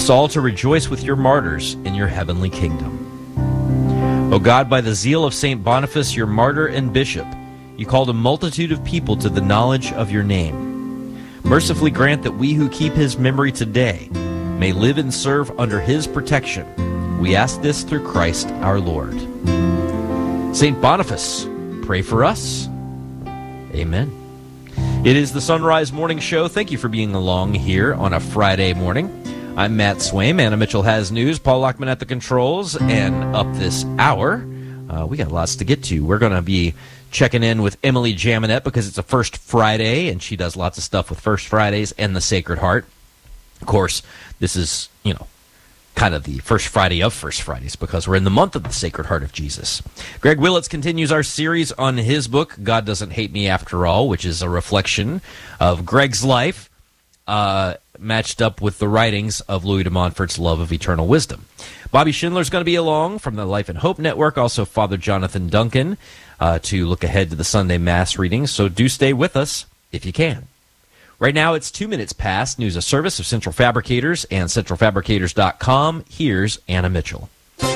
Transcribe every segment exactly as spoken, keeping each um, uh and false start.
us all to rejoice with your martyrs in your heavenly kingdom. O God, by the zeal of Saint Boniface, your martyr and bishop, you called a multitude of people to the knowledge of your name. Mercifully grant that we who keep his memory today may live and serve under his protection. We ask this through Christ our Lord. Saint Boniface, pray for us. Amen. It is the Sunrise Morning Show. Thank you for being along here on a Friday morning. I'm Matt Swaim. Anna Mitchell has news. Paul Lockman at the controls. And up this hour, uh, we got lots to get to. We're going to be checking in with Emily Jaminet because it's a First Friday, and she does lots of stuff with First Fridays and the Sacred Heart. Of course, this is, you know, kind of the first Friday of First Fridays because we're in the month of the Sacred Heart of Jesus. Greg Willits continues our series on his book, God Doesn't Hate Me After All, which is a reflection of Greg's life uh, matched up with the writings of Louis de Montfort's Love of Eternal Wisdom. Bobby Schindler's going to be along from the Life and Hope Network, also Father Jonathan Duncan, uh, to look ahead to the Sunday Mass readings, so do stay with us if you can. Right now, it's two minutes past. News, a service of Central Fabricators and central fabricators dot com. Here's Anna Mitchell.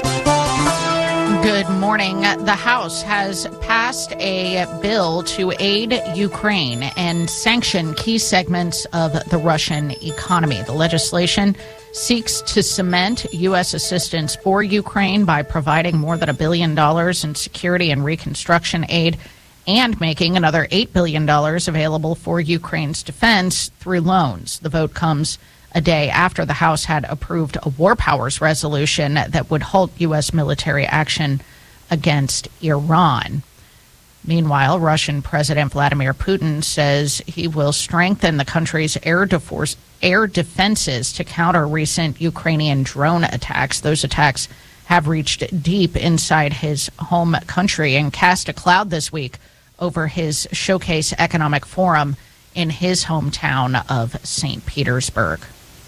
Good morning. The House has passed a bill to aid Ukraine and sanction key segments of the Russian economy. The legislation seeks to cement U S assistance for Ukraine by providing more than a billion dollars in security and reconstruction aid and making another eight billion dollars available for Ukraine's defense through loans. The vote comes a day after the House had approved a war powers resolution that would halt U S military action against Iran. Meanwhile, Russian President Vladimir Putin says he will strengthen the country's air, deforce, air defenses to counter recent Ukrainian drone attacks. Those attacks have reached deep inside his home country and cast a cloud this week over his Showcase Economic Forum in his hometown of Saint Petersburg.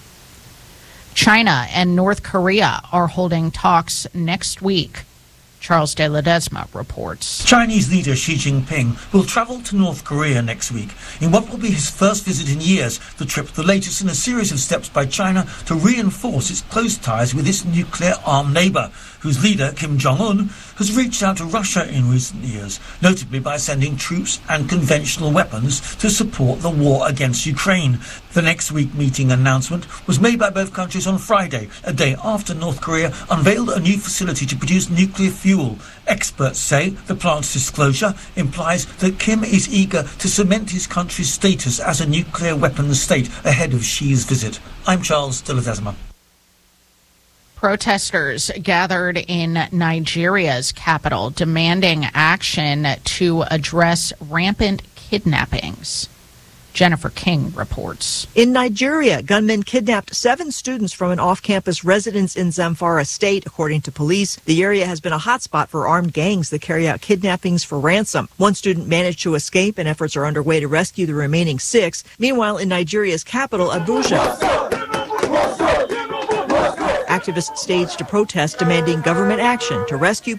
China and North Korea are holding talks next week. Charles de Ledesma reports. Chinese leader Xi Jinping will travel to North Korea next week in what will be his first visit in years. The trip, the latest in a series of steps by China to reinforce its close ties with its nuclear-armed neighbour, whose leader, Kim Jong-un, has reached out to Russia in recent years, notably by sending troops and conventional weapons to support the war against Ukraine. The next week meeting announcement was made by both countries on Friday, a day after North Korea unveiled a new facility to produce nuclear fuel. Experts say the plant's disclosure implies that Kim is eager to cement his country's status as a nuclear weapons state ahead of Xi's visit. I'm Charles de Ledesma. Protesters gathered in Nigeria's capital demanding action to address rampant kidnappings. Jennifer King reports. In Nigeria, gunmen kidnapped seven students from an off-campus residence in Zamfara State, according to police. The area has been a hotspot for armed gangs that carry out kidnappings for ransom. One student managed to escape, and efforts are underway to rescue the remaining six. Meanwhile, in Nigeria's capital, Abuja, activists staged a protest demanding government action to rescue